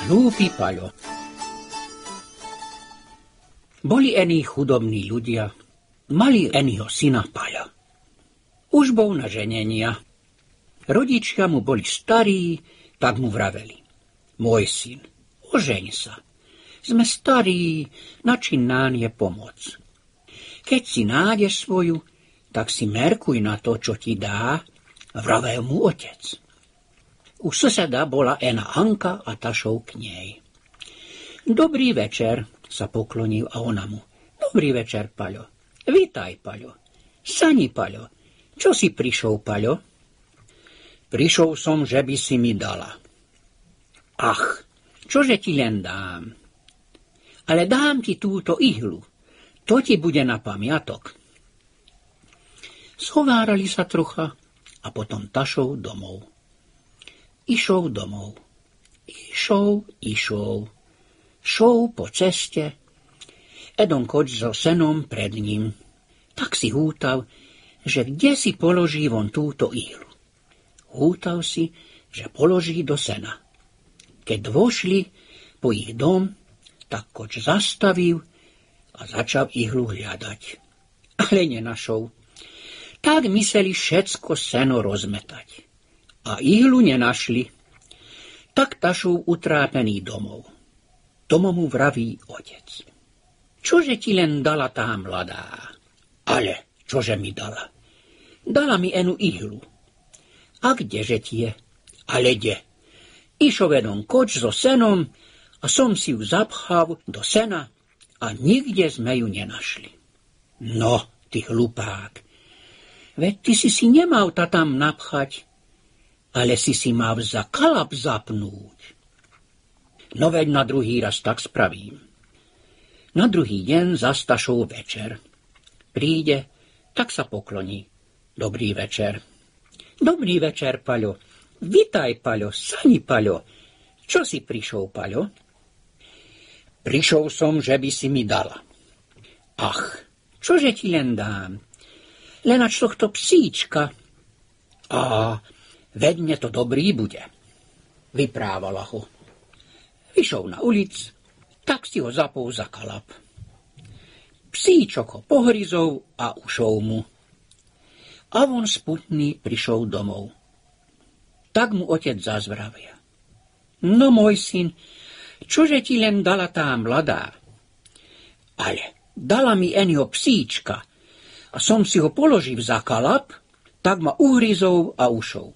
Hlúpy Paľo. Boli ení chudobní ľudia, mali eního syna Paľa. Už bol na ženenia. Rodičia mu boli starí, tak mu vraveli. Môj syn, ožeň sa. Sme starí, način nám je pomoc. Keď si nájdeš svoju, tak si merkuj na to, čo ti dá, vravel mu otec. U suseda bola ena Anka a tašov k nej. Dobrý večer, sa poklonil a ona mu. Dobrý večer, Paľo. Vítaj, Paľo. Sani, Paľo. Čo si prišol, Paľo? Prišol som, že by si mi dala. Ach, čože ti len dám? Ale dám ti túto ihlu. To ti bude na pamiatok. Schovárali sa trocha a potom tašov domov. Išov domov. Išov. Šol po ceste, Edon koč so senom pred ním. Tak si hútal, že kde si položí von túto ihlu. Hútal si, že položí do sena. Keď vošli po ich dom, tak koč zastavil a začal ihlu hľadať. Ale nenašol. Tak mysleli všetko seno rozmetať. A ihlu nenašli. Tak tašov utrápený domov. Tomu mu vraví otec. Čože ti len dala tá mladá? Ale čože mi dala? Dala mi enu ihlu. A kdeže ti je? Ale kde? Išo vedom koč so senom a som si ju zapchal do sena a nikde sme ju nenašli. No, ty hlupák, veď ty si nemal ta tam napchať, ale si mal za kalap zapnúť. No veď na druhý raz tak spravím. Na druhý deň zastašol večer. Príde, tak sa pokloní. Dobrý večer. Dobrý večer, Paľo. Vítaj, Paľo, Sani, Paľo. Čo si prišol, Paľo? Prišol som, že by si mi dala. Ach, čože ti len dám? Len ač tohto psíčka. A veď mne to dobrý bude. Vyprávala ho. Vyšol na ulic, tak si ho zapol za kalap. Psíčok ho pohryzol a ušol mu. A on sputný prišol domov. Tak mu otec zazvravia. No, môj syn, čože ti len dala tá mladá? Ale dala mi enho psíčka a som si ho položil za kalap, tak ma uhryzol a ušol.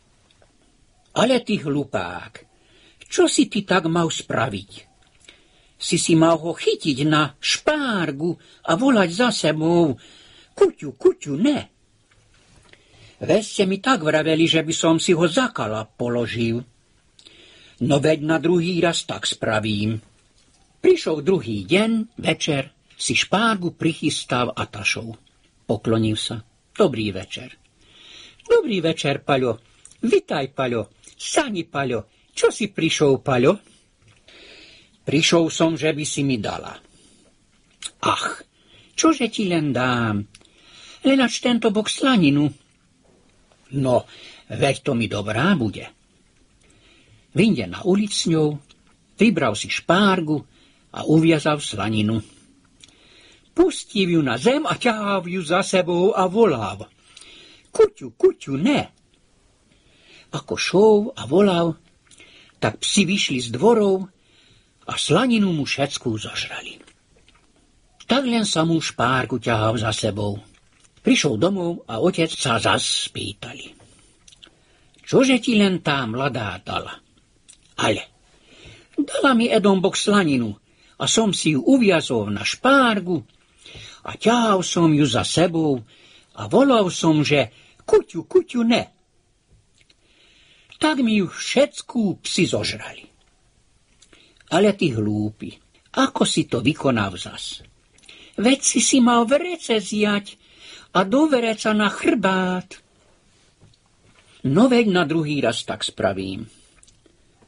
Ale ty hlupák, čo si ty tak mal spraviť? Si mal ho chytiť na špárgu a volať za sebou. Kuťu, kuťu, ne. Veď ste mi tak vraveli, že by som si ho za kalap položil. No veď na druhý raz tak spravím. Prišiel druhý deň, večer, si špárgu prichystal a tašov. Poklonil sa. Dobrý večer. Dobrý večer, Paľo. Vítaj, Paľo. Sani, Paľo. Čo si prišol, Paľo? Prišol som, že by si mi dala. Ach, čože ti len dám? Len ač tento bok slaninu. No, veď to mi dobrá bude. Vyjde na ulic s ňou, vybral si špárgu a uviazal slaninu. Pustil ju na zem a ťahal ju za sebou a volal. Kuťu, kuťu, ne. Ako šol a volal, tak psi vyšli z dvorov a slaninu mu všetkú zožrali. Tak len sa mu špárgu ťahal za sebou. Prišiel domov a otec sa zas spýtali. Čože ti len tá mladá dala? Ale dala mi Edom bok slaninu a som si ju uviazol na špárgu a ťahal som ju za sebou a volal som, že kuťu, kuťu, ne. Tak mi ju všetkú psi zožrali. Ale ty hlúpi, ako si to vykonal zas? Veď si mal vrece zjať a do vereca na chrbát. No veď na druhý raz tak spravím.